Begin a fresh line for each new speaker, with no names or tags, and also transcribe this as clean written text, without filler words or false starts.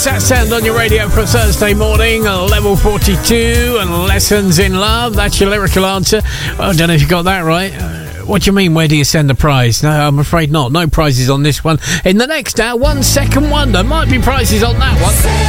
That sound on your radio for a Thursday morning, Level 42 and Lessons in Love. That's your lyrical answer. I don't know if you got that right. What do you mean, where do you send the prize? No, I'm afraid not. No prizes on this one. In the next hour, 1 second wonder. Might be prizes on that one.